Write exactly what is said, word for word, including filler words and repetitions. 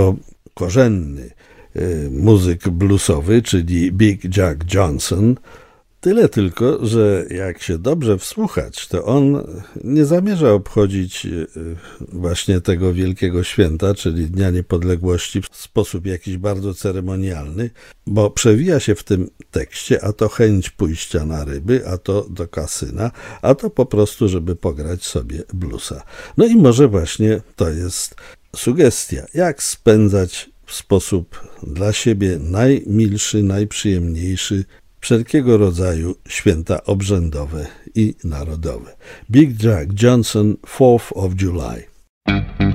To korzenny muzyk bluesowy, czyli Big Jack Johnson. Tyle tylko, że jak się dobrze wsłuchać, to on nie zamierza obchodzić właśnie tego wielkiego święta, czyli Dnia Niepodległości, w sposób jakiś bardzo ceremonialny, bo przewija się w tym tekście a to chęć pójścia na ryby, a to do kasyna, a to po prostu, żeby pograć sobie bluesa. No i może właśnie to jest sugestia, jak spędzać w sposób dla siebie najmilszy, najprzyjemniejszy wszelkiego rodzaju święta obrzędowe i narodowe. Big Jack Johnson, fourth of July.